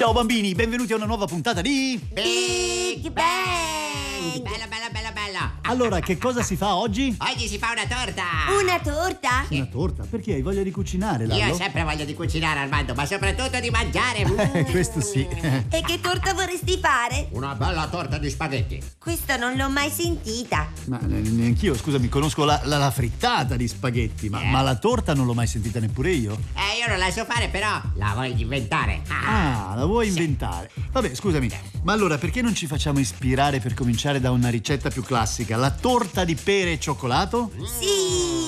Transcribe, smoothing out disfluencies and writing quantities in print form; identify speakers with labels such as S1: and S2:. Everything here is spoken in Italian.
S1: Ciao bambini, benvenuti a una nuova puntata di
S2: Big Bang!
S3: Bella, bella, bella, bella.
S1: Allora, che cosa si fa oggi?
S3: Oggi si fa una torta.
S2: Una torta?
S1: Una torta? Perché hai voglia di cucinare,
S3: Io ho
S1: Lallo?
S3: sempre voglia di cucinare, Armando, ma soprattutto di mangiare.
S1: Questo sì.
S2: E che torta vorresti fare?
S3: Una bella torta di spaghetti.
S2: Questa non l'ho mai sentita.
S1: Ma neanch'io, scusami, conosco la frittata di spaghetti, ma la torta non l'ho mai sentita neppure io.
S3: Io non la so fare, però la voglio inventare.
S1: Ah, la vuoi inventare? Vabbè, scusami, ma allora perché non ci facciamo ispirare per cominciare da una ricetta più classica? La torta di pere e cioccolato?
S2: Sì!